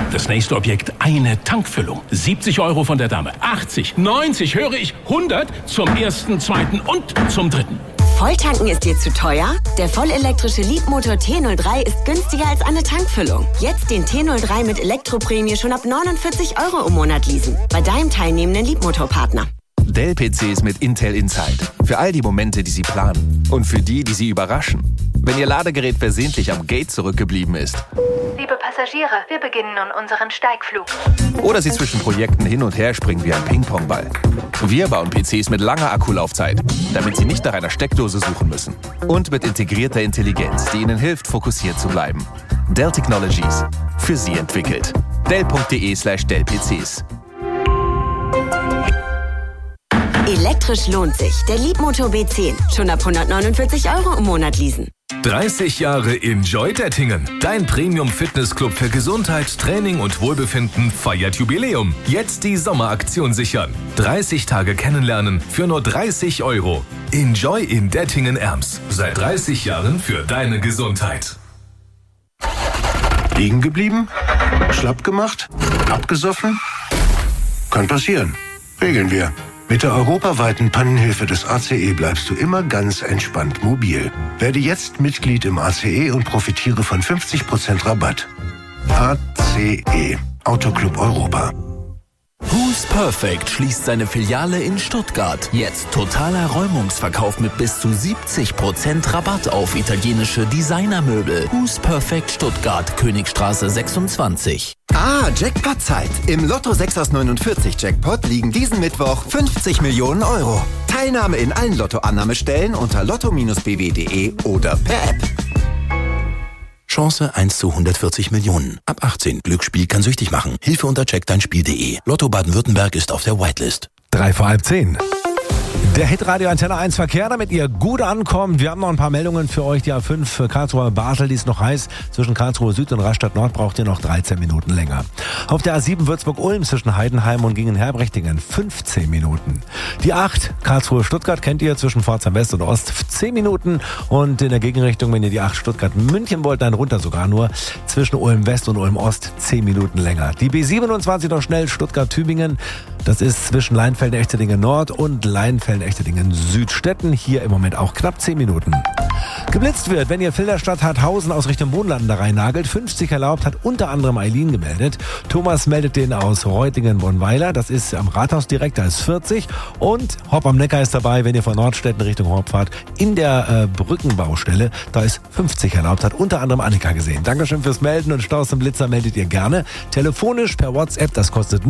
Das nächste Objekt, eine Tankfüllung. 70 € von der Dame. 80, 90, höre ich, 100 zum ersten, zweiten und zum dritten. Volltanken ist dir zu teuer? Der vollelektrische Leapmotor T03 ist günstiger als eine Tankfüllung. Jetzt den T03 mit Elektroprämie schon ab 49 € im Monat leasen. Bei deinem teilnehmenden Leapmotor-Partner. Dell-PCs mit Intel Inside. Für all die Momente, die Sie planen. Und für die Sie überraschen. Wenn Ihr Ladegerät versehentlich am Gate zurückgeblieben ist. Liebe Passagiere, wir beginnen nun unseren Steigflug. Oder Sie zwischen Projekten hin und her springen wie ein Ping-Pong-Ball. Wir bauen PCs mit langer Akkulaufzeit, damit Sie nicht nach einer Steckdose suchen müssen. Und mit integrierter Intelligenz, die Ihnen hilft, fokussiert zu bleiben. Dell Technologies. Für Sie entwickelt. Dell.de/Dell-PCs. Elektrisch lohnt sich. Der Leapmotor B10. Schon ab 149 € im Monat leasen. 30 Jahre Enjoy Dettingen. Dein Premium-Fitnessclub für Gesundheit, Training und Wohlbefinden feiert Jubiläum. Jetzt die Sommeraktion sichern. 30 Tage kennenlernen für nur 30 €. Enjoy in Dettingen-Erms. Seit 30 Jahren für deine Gesundheit. Liegen geblieben? Schlapp gemacht? Abgesoffen? Kann passieren. Regeln wir. Mit der europaweiten Pannenhilfe des ACE bleibst du immer ganz entspannt mobil. Werde jetzt Mitglied im ACE und profitiere von 50% Rabatt. ACE. Autoclub Europa. Who's Perfect schließt seine Filiale in Stuttgart. Jetzt totaler Räumungsverkauf mit bis zu 70% Rabatt auf italienische Designermöbel. Who's Perfect Stuttgart, Königstraße 26. Jackpot-Zeit. Im Lotto 6 aus 49 Jackpot liegen diesen Mittwoch 50 Millionen €. Teilnahme in allen Lottoannahmestellen unter lotto-bw.de oder per App. Chance 1 zu 140 Millionen. Ab 18. Glücksspiel kann süchtig machen. Hilfe unter checkdeinspiel.de. Lotto Baden-Württemberg ist auf der Whitelist. 9:03. Der Hitradio Antenne 1 Verkehr, damit ihr gut ankommt. Wir haben noch ein paar Meldungen für euch. Die A5 Karlsruhe-Basel, die ist noch heiß. Zwischen Karlsruhe Süd und Rastatt Nord braucht ihr noch 13 Minuten länger. Auf der A7 Würzburg-Ulm zwischen Heidenheim und Gingen-Herbrechtingen 15 Minuten. Die 8 Karlsruhe-Stuttgart kennt ihr zwischen Pforzheim West und Ost 10 Minuten. Und in der Gegenrichtung, wenn ihr die 8 Stuttgart-München wollt, dann runter sogar nur zwischen Ulm West und Ulm Ost 10 Minuten länger. Die B27 noch schnell Stuttgart-Tübingen. Das ist zwischen Leinfelden-Echterdingen Nord und Leinfelden-Echterdingen Südstetten. Hier im Moment auch knapp 10 Minuten. Geblitzt wird, wenn ihr Filderstadt-Harthausen aus Richtung Bodenlanden da rein nagelt. 50 erlaubt, hat unter anderem Eileen gemeldet. Thomas meldet den aus Reutingen-Bonweiler. Das ist am Rathaus direkt, da ist 40. Und Hopp am Neckar ist dabei, wenn ihr von Nordstetten Richtung Horb fahrt. In der Brückenbaustelle, da ist 50 erlaubt, hat unter anderem Annika gesehen. Dankeschön fürs Melden und Staus und Blitzer meldet ihr gerne. Telefonisch per WhatsApp, das kostet